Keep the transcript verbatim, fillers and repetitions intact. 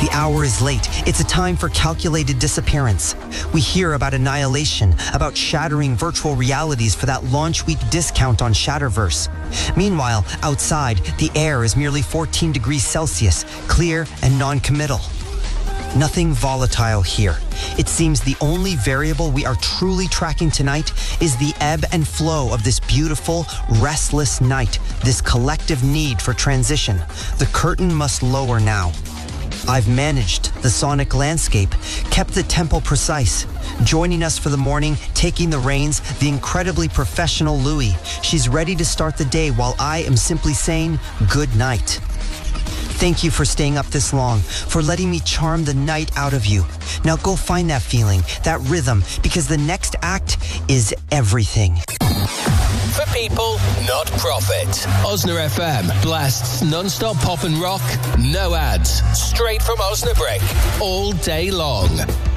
The hour is late. It's a time for calculated disappearance. We hear about Annihilation, about shattering virtual realities for that launch week discount on Shatterverse. Meanwhile, outside, the air is merely fourteen degrees Celsius, clear and non-committal. Nothing volatile here. It seems the only variable we are truly tracking tonight is the ebb and flow of this beautiful, restless night, this collective need for transition. The curtain must lower now. I've managed the sonic landscape, kept the tempo precise. Joining us for the morning, taking the reins, the incredibly professional Louie. She's ready to start the day while I am simply saying good night. Thank you for staying up this long, for letting me charm the night out of you. Now go find that feeling, that rhythm, because the next act is everything. For people, not profit. Osna F M blasts non-stop pop and rock, no ads, straight from Osnabrück, all day long.